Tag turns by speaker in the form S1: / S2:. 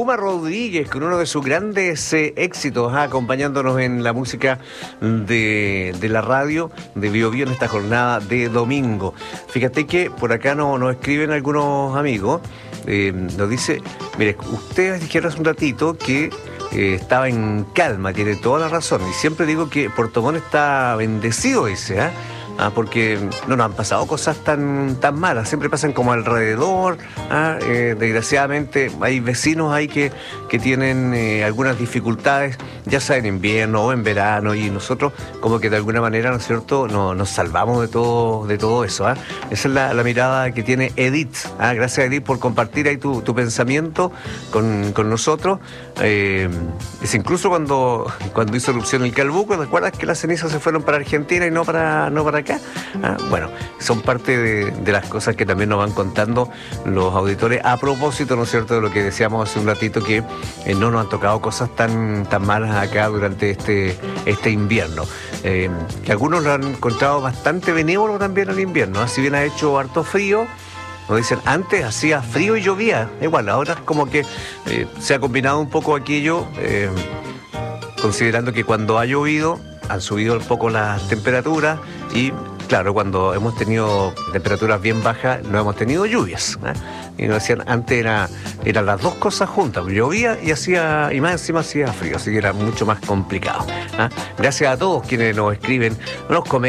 S1: Maluma Rodríguez con uno de sus grandes éxitos, acompañándonos en la música de la radio de Bio Bio en esta jornada de domingo. Fíjate que por acá nos escriben algunos amigos, nos dice, mire, ustedes dijeron hace un ratito que estaba en calma, tiene toda la razón, y siempre digo que Puerto Montt está bendecido, dice, porque no nos han pasado cosas tan malas, siempre pasan como alrededor, desgraciadamente hay vecinos ahí que tienen algunas dificultades, ya sea en invierno o en verano, y nosotros como que de alguna manera, ¿no es cierto?, nos salvamos de todo eso. Esa es la mirada que tiene Edith. Gracias, Edith, por compartir ahí tu pensamiento con nosotros. Es incluso cuando hizo erupción el Calbuco, ¿recuerdas que las cenizas se fueron para Argentina y no para acá? Bueno, son parte de las cosas que también nos van contando los auditores a propósito, ¿no es cierto?, de lo que decíamos hace un ratito, que no nos han tocado cosas tan malas acá durante este invierno, que algunos lo han encontrado bastante benévolo también el invierno, si bien ha hecho harto frío. Nos dicen, antes hacía frío y llovía, igual, ahora como que se ha combinado un poco aquello, considerando que cuando ha llovido han subido un poco las temperaturas y, claro, cuando hemos tenido temperaturas bien bajas no hemos tenido lluvias. Y nos decían, antes eran las dos cosas juntas, llovía y más encima hacía frío, así que era mucho más complicado. Gracias a todos quienes nos escriben, nos comentan.